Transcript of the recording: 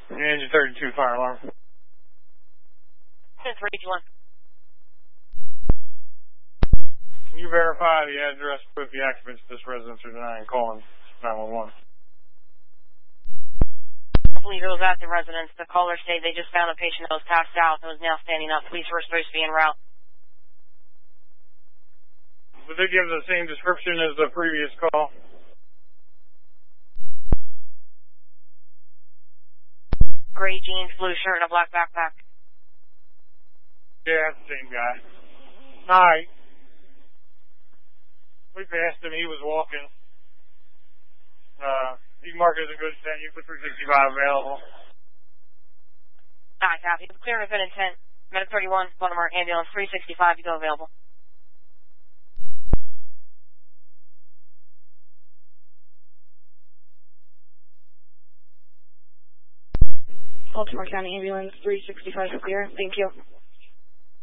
Engine 32 fire alarm. 1031. Can you verify the address with the occupants of this residence are denying calling 911? I believe it was at the residence. The caller stated they just found a patient that was passed out and was now standing up. Police were supposed to be en route. Would they give the same description as the previous call? Gray jeans, blue shirt, and a black backpack. Yeah, that's the same guy. Alright. We passed him. He was walking. He marked as a good stand. You put 365 available. Alright, copy. Clear event intent. Medic 31, Baltimore ambulance 365. You go available. Baltimore County ambulance 365 clear. Thank you.